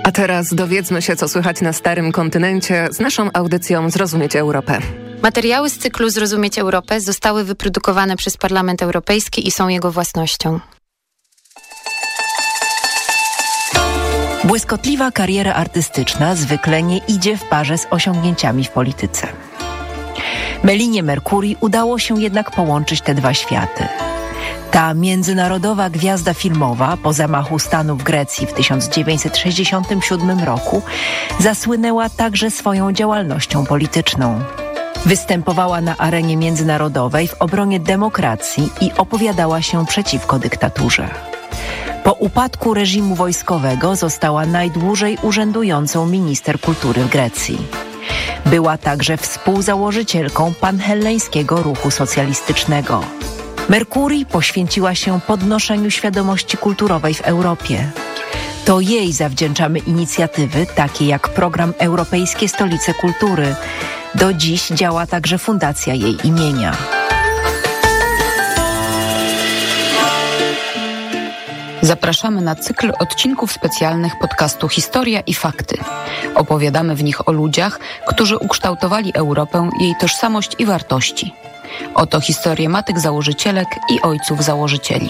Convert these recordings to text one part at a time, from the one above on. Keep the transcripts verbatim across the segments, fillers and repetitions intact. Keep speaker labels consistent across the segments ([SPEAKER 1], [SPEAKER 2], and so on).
[SPEAKER 1] A teraz dowiedzmy się, co słychać na Starym Kontynencie z naszą audycją Zrozumieć Europę.
[SPEAKER 2] Materiały z cyklu Zrozumieć Europę zostały wyprodukowane przez Parlament Europejski i są jego własnością.
[SPEAKER 3] Błyskotliwa kariera artystyczna zwykle nie idzie w parze z osiągnięciami w polityce. Melinie Mercuri udało się jednak połączyć te dwa światy. Ta międzynarodowa gwiazda filmowa po zamachu stanu w Grecji w tysiąc dziewięćset sześćdziesiątym siódmym roku zasłynęła także swoją działalnością polityczną. Występowała na arenie międzynarodowej w obronie demokracji i opowiadała się przeciwko dyktaturze. Po upadku reżimu wojskowego została najdłużej urzędującą minister kultury w Grecji. Była także współzałożycielką panhelleńskiego ruchu socjalistycznego. Mercuri poświęciła się podnoszeniu świadomości kulturowej w Europie. To jej zawdzięczamy inicjatywy takie jak program Europejskie Stolice Kultury. Do dziś działa także fundacja jej imienia.
[SPEAKER 4] Zapraszamy na cykl odcinków specjalnych podcastu Historia i Fakty. Opowiadamy w nich o ludziach, którzy ukształtowali Europę, jej tożsamość i wartości. Oto historie matek założycielek i ojców założycieli.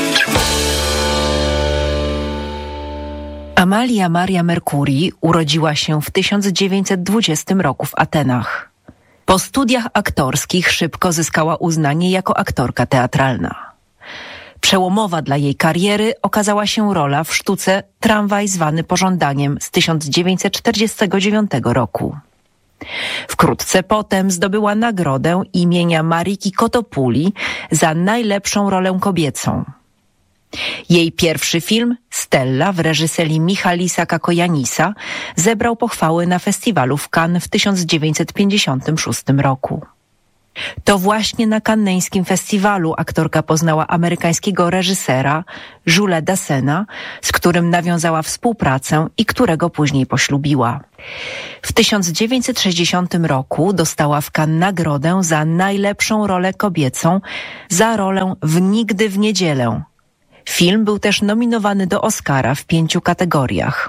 [SPEAKER 3] Amalia Maria Mercuri urodziła się w tysiąc dziewięćset dwudziestym roku w Atenach. Po studiach aktorskich szybko zyskała uznanie jako aktorka teatralna. Przełomowa dla jej kariery okazała się rola w sztuce Tramwaj zwany pożądaniem z tysiąc dziewięćset czterdziestego dziewiątego roku. Wkrótce potem zdobyła nagrodę imienia Mariki Kotopuli za najlepszą rolę kobiecą. Jej pierwszy film, Stella, w reżyserii Michalisa Kakoyanisa, zebrał pochwały na festiwalu w Cannes w tysiąc dziewięćset pięćdziesiątym szóstym roku. To właśnie na kanneńskim festiwalu aktorka poznała amerykańskiego reżysera Julesa Dassena, z którym nawiązała współpracę i którego później poślubiła. W tysiąc dziewięćset sześćdziesiątym roku dostała w Cannes nagrodę za najlepszą rolę kobiecą za rolę w Nigdy w niedzielę. Film był też nominowany do Oscara w pięciu kategoriach.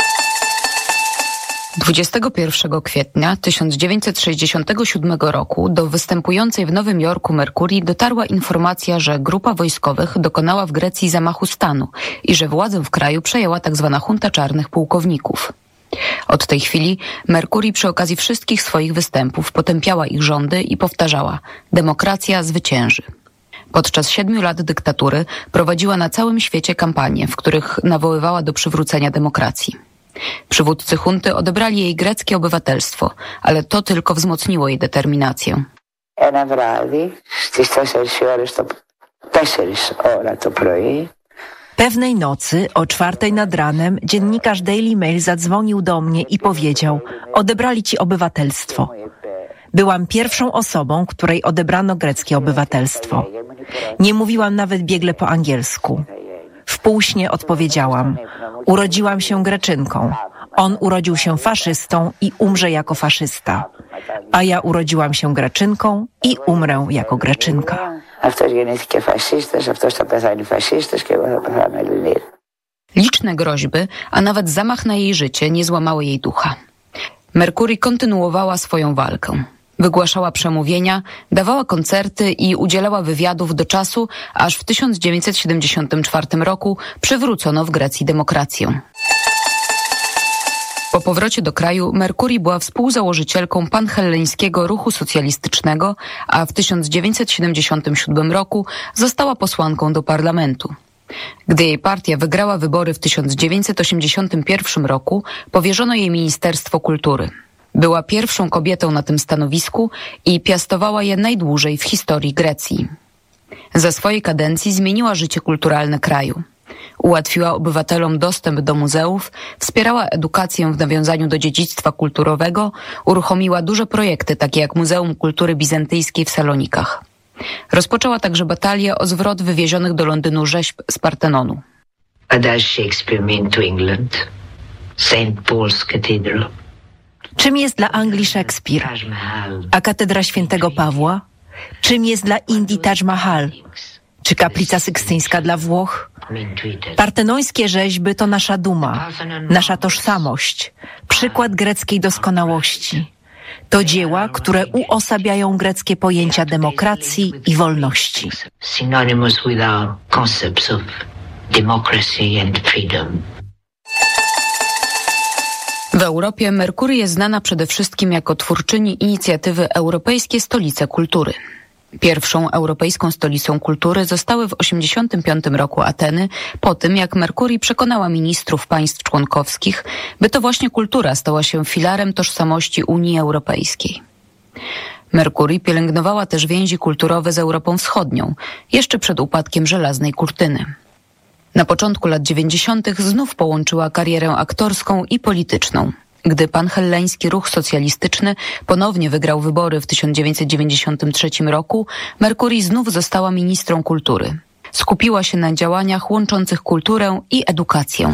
[SPEAKER 4] dwudziestego pierwszego kwietnia tysiąc dziewięćset sześćdziesiątego siódmego roku do występującej w Nowym Jorku Mercuri dotarła informacja, że grupa wojskowych dokonała w Grecji zamachu stanu i że władzę w kraju przejęła tzw. junta czarnych pułkowników. Od tej chwili Mercuri przy okazji wszystkich swoich występów potępiała ich rządy i powtarzała: demokracja zwycięży. Podczas siedmiu lat dyktatury prowadziła na całym świecie kampanie, w których nawoływała do przywrócenia demokracji. Przywódcy junty odebrali jej greckie obywatelstwo, ale to tylko wzmocniło jej determinację.
[SPEAKER 3] Pewnej nocy o czwartej nad ranem dziennikarz Daily Mail zadzwonił do mnie i powiedział: odebrali ci obywatelstwo. Byłam pierwszą osobą, której odebrano greckie obywatelstwo. Nie mówiłam nawet biegle po angielsku. W półśnie odpowiedziałam: urodziłam się Greczynką. On urodził się faszystą i umrze jako faszysta. A ja urodziłam się Greczynką i umrę jako Greczynka.
[SPEAKER 4] Liczne groźby, a nawet zamach na jej życie nie złamały jej ducha. Mercuri kontynuowała swoją walkę. Wygłaszała przemówienia, dawała koncerty i udzielała wywiadów do czasu, aż w tysiąc dziewięćset siedemdziesiątym czwartym roku przywrócono w Grecji demokrację. Po powrocie do kraju Mercuri była współzałożycielką panhelleńskiego ruchu socjalistycznego, a w tysiąc dziewięćset siedemdziesiątym siódmym roku została posłanką do parlamentu. Gdy jej partia wygrała wybory w tysiąc dziewięćset osiemdziesiątym pierwszym roku, powierzono jej Ministerstwo Kultury. Była pierwszą kobietą na tym stanowisku i piastowała je najdłużej w historii Grecji. Za swojej kadencji zmieniła życie kulturalne kraju. Ułatwiła obywatelom dostęp do muzeów, wspierała edukację w nawiązaniu do dziedzictwa kulturowego, uruchomiła duże projekty takie jak Muzeum Kultury Bizantyjskiej w Salonikach. Rozpoczęła także batalię o zwrot wywiezionych do Londynu rzeźb z Partenonu.
[SPEAKER 5] But as Shakespeare mean to England, Saint Paul's Cathedral.
[SPEAKER 3] Czym jest dla Anglii Szekspir? A katedra świętego Pawła? Czym jest dla Indii Taj Mahal? Czy kaplica sykstyńska dla Włoch? Partenońskie rzeźby to nasza duma, nasza tożsamość, przykład greckiej doskonałości. To dzieła, które uosabiają greckie pojęcia demokracji i wolności.
[SPEAKER 5] Synonymous with our concepts of democracy and freedom.
[SPEAKER 4] W Europie Merkury jest znana przede wszystkim jako twórczyni inicjatywy Europejskie Stolice Kultury. Pierwszą europejską stolicą kultury zostały w osiemdziesiątym piątym roku Ateny, po tym jak Merkury przekonała ministrów państw członkowskich, by to właśnie kultura stała się filarem tożsamości Unii Europejskiej. Merkury pielęgnowała też więzi kulturowe z Europą Wschodnią, jeszcze przed upadkiem żelaznej kurtyny. Na początku lat dziewięćdziesiątych znów połączyła karierę aktorską i polityczną. Gdy panhelleński ruch socjalistyczny ponownie wygrał wybory w tysiąc dziewięćset dziewięćdziesiątym trzecim roku, Merkury znów została ministrą kultury. Skupiła się na działaniach łączących kulturę i edukację.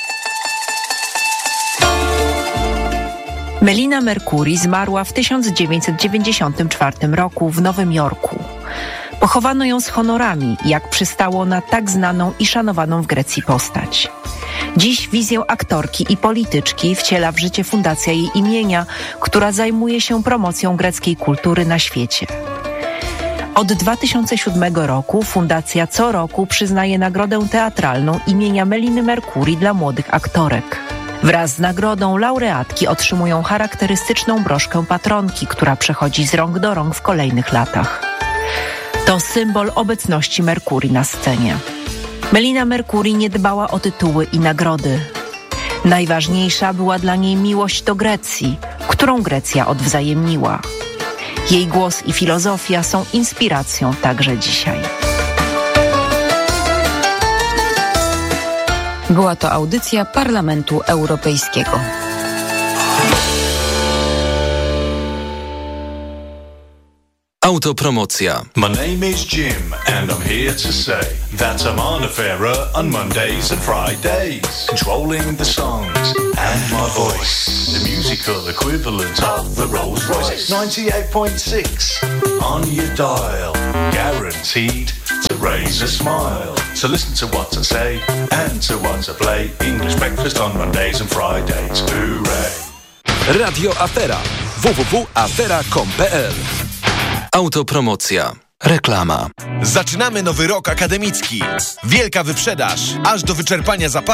[SPEAKER 3] Melina Merkury zmarła w tysiąc dziewięćset dziewięćdziesiątym czwartym roku w Nowym Jorku. Pochowano ją z honorami, jak przystało na tak znaną i szanowaną w Grecji postać. Dziś wizję aktorki i polityczki wciela w życie fundacja jej imienia, która zajmuje się promocją greckiej kultury na świecie. Od dwa tysiące siódmego roku fundacja co roku przyznaje nagrodę teatralną imienia Meliny Merkury dla młodych aktorek. Wraz z nagrodą laureatki otrzymują charakterystyczną broszkę patronki, która przechodzi z rąk do rąk w kolejnych latach. To symbol obecności Merkury na scenie. Melina Merkury nie dbała o tytuły i nagrody. Najważniejsza była dla niej miłość do Grecji, którą Grecja odwzajemniła. Jej głos i filozofia są inspiracją także dzisiaj.
[SPEAKER 4] Była to audycja Parlamentu Europejskiego.
[SPEAKER 6] Autopromocja.
[SPEAKER 7] My name is Jim and I'm here to say that I'm on a fairer on Mondays and Fridays, controlling the songs and my voice, the musical equivalent of the Rolls Royce. ninety-eight point six on your dial, guaranteed to raise a smile. So listen to what I say and to what I play. English breakfast on Mondays and Fridays. Hooray!
[SPEAKER 6] Radio Afera. w w w kropka afera kropka com kropka p l. Autopromocja. Reklama.
[SPEAKER 8] Zaczynamy nowy rok akademicki. Wielka wyprzedaż, aż do wyczerpania zapasów.